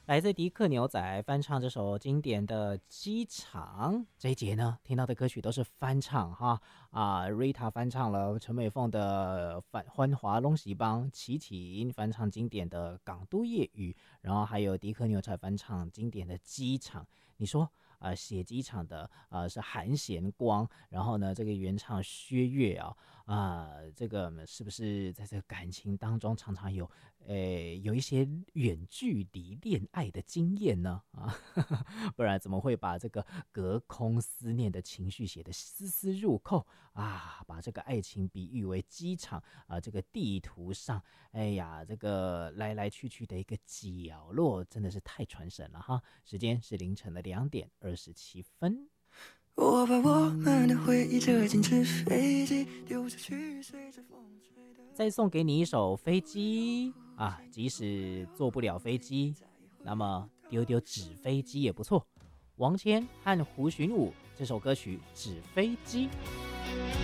来自迪克牛仔翻唱这首经典的《机场》。这一节呢，听到的歌曲都是翻唱哈，Rita 翻唱了陈美凤的《欢华拢喜帮》，齐秦翻唱经典的《港都夜雨》，然后还有迪克牛仔翻唱经典的《机场》。你说写机场的是韩贤光，然后呢这个原唱薛岳这个是不是在这个感情当中常常有一些远距离恋爱的经验呢？不然怎么会把这个隔空思念的情绪写得丝丝入扣把这个爱情比喻为机场这个地图上，哎呀，这个来来去去的一个角落，真的是太传神了哈！时间是凌晨的2:27。 我把我们的回忆折进纸飞机，丢下去随着风吹的。 再送给你一首《飞机》即使坐不了飞机，那么丢丢纸飞机也不错。王谦和胡寻武这首歌曲《纸飞机》。